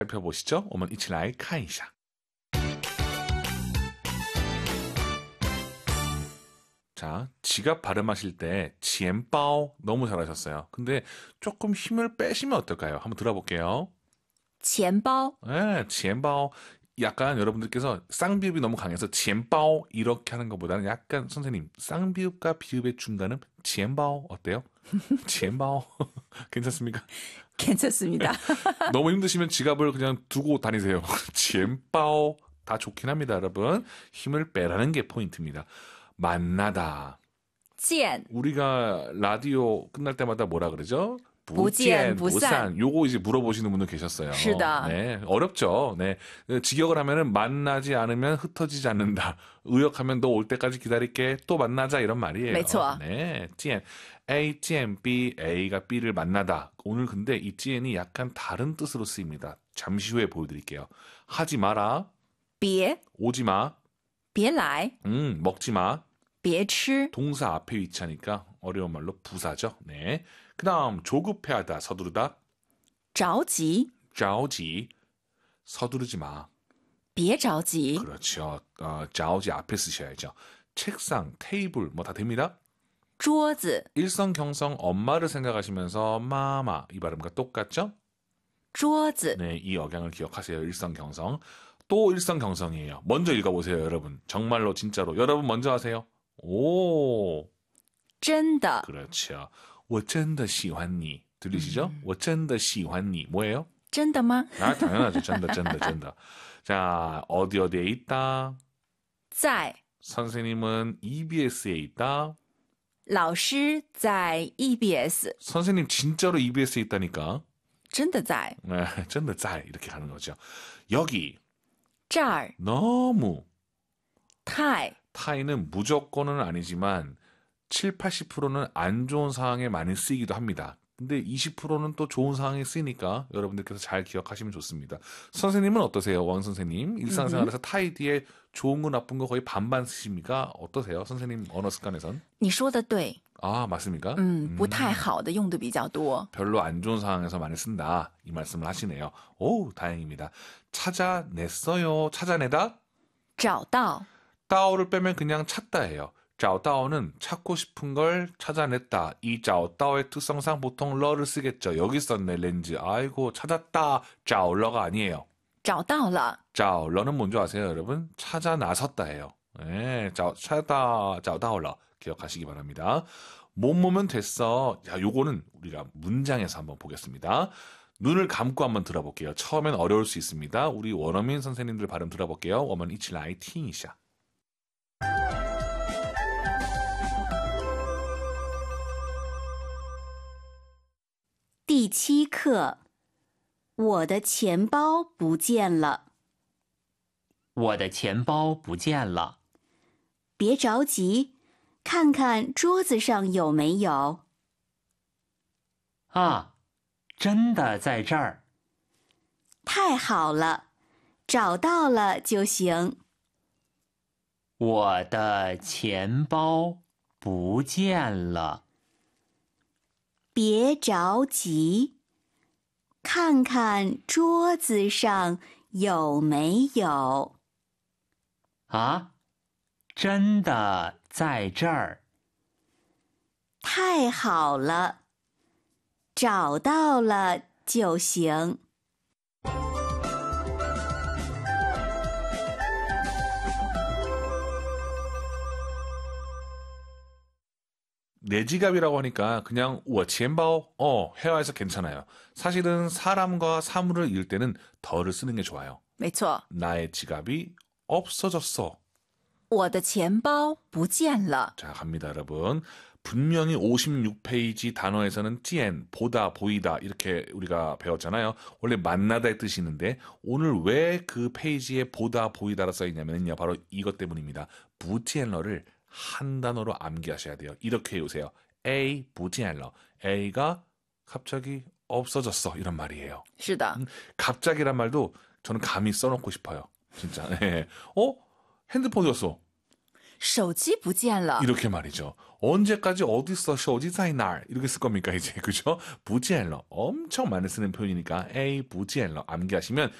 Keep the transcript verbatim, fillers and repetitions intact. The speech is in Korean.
살펴보시죠. 我们一起来看一下. 자, 지갑 발음하실 때 지엔바오 너무 잘하셨어요. 근데 조금 힘을 빼시면 어떨까요? 한번 들어볼게요. 钱包 네, 지엔바오. 약간 여러분들께서 쌍비읍이 너무 강해서 지엔바오 이렇게 하는 것보다는 약간 선생님 쌍비읍과 비읍의 중간은 지엔바오 어때요? 지엔바오 괜찮습니까? 괜찮습니다. 너무 힘드시면 지갑을 그냥 두고 다니세요. 지엔바오 다 좋긴 합니다, 여러분. 힘을 빼라는 게 포인트입니다. 만나다. 见 우리가 라디오 끝날 때마다 뭐라 그러죠? 不见不散. 요거 이제 물어보시는 분들 계셨어요. 是的. 네, 어렵죠. 네, 직역을 하면은 만나지 않으면 흩어지지 않는다. 의역하면 너 올 때까지 기다릴게. 또 만나자 이런 말이에요. 没错. 네, 见 A, 见 B, A가 B를 만나다. 오늘 근데 이 见이 약간 다른 뜻으로 쓰입니다. 잠시 후에 보여드릴게요. 하지 마라. 别 오지 마. 别来 음, 먹지 마. 别吃 동사 앞에 위치하니까 어려운 말로 부사죠. 네. 그 다음 조급해하다, 서두르다. 着急 자오지, 서두르지 마. 别着急 그렇죠. 어, 자오지 앞에 쓰셔야죠. 책상, 테이블 뭐 다 됩니다. 桌子 일성경성 엄마를 생각하시면서 마마 이 발음과 똑같죠? 桌子 네, 이 억양을 기억하세요. 일성경성. 또 일성경성이에요. 먼저 읽어보세요, 여러분. 정말로 진짜로. 여러분 먼저 하세요. 오, 真的 그렇죠. 我真的喜欢你. 들리시죠? 我真的喜欢你. 뭐예요? 真的吗 아, 당연하죠. 쩐다, 쩐다, 쩐다. 자, 어디 어디에 있다? 在 선생님은 이비에스에 있다. 老师在 E B S 선생님 진짜로 이비에스에 있다니까. 真的在 네, 쩐다, 짤 이렇게 가는 거죠. 여기 这儿 너무 太 타이는 무조건은 아니지만 칠, 팔십 퍼센트는 안 좋은 상황에 많이 쓰이기도 합니다. 근데 이십 퍼센트는 또 좋은 상황에 쓰이니까 여러분들께서 잘 기억하시면 좋습니다. 선생님은 어떠세요? 왕 선생님. 일상생활에서 타이 뒤에 좋은 거 나쁜 거 거의 반반 쓰십니까? 어떠세요? 선생님 언어 습관에선? 你说的对 아, 맞습니까? 嗯不太好的用的比较多 별로 안 좋은 상황에서 많이 쓴다. 이 말씀을 하시네요. 오, 다행입니다. 찾아냈어요. 찾아내다? 找到 따오를 빼면 그냥 찾다예요. 짜오따오는 찾고 싶은 걸 찾아냈다. 이 짜오따오의 특성상 보통 러를 쓰겠죠. 여기 썼네, 렌즈. 아이고, 찾았다. 짜올러가 아니에요. 找到了 짜올러는 뭔지 아세요, 여러분? 찾아 나섰다예요. 네, 짜, 찾다, 짜오따올러. 기억하시기 바랍니다. 몸몸은 됐어. 자, 요거는 우리가 문장에서 한번 보겠습니다. 눈을 감고 한번 들어볼게요. 처음엔 어려울 수 있습니다. 우리 원어민 선생님들 발음 들어볼게요. 我们一起来听一下. 第七课我的钱包不见了我的钱包不见了。 别着急看看桌子上有没有啊，真的在这儿。 太好了找到了就行我的钱包不见了。 别着急看看桌子上有没有啊，真的在这儿。 太好了找到了就行 내 지갑이라고 하니까 그냥 우와 지엔바오 어 회화해서 괜찮아요. 사실은 사람과 사물을 읽을 때는 더를 쓰는 게 좋아요. 没错 나의 지갑이 없어졌어. 我的钱包不见了 자, 갑니다, 여러분. 분명히 오십육 페이지 단어에서는 찌엔, 보다, 보이다 이렇게 우리가 배웠잖아요. 원래 만나다의 뜻이 있는데 오늘 왜 그 페이지에 보다, 보이다라 써있냐면요. 바로 이것 때문입니다. 부티엔러를 한 단어로 암기하셔야 돼요. 이렇게 해오세요. A, 부티엔러. A가 갑자기 없어졌어. 이런 말이에요. 是的 음, 갑자기란 말도 저는 감히 써놓고 싶어요. 진짜. 네. 어? 핸드폰이었어. 手机不见了. 이렇게 말이죠. 언제까지 어딨어? 手机在哪儿? 이렇게 쓸 겁니까 이제 그죠? 不见了 엄청 많이 쓰는 표현이니까 에이 不见了 암기하시면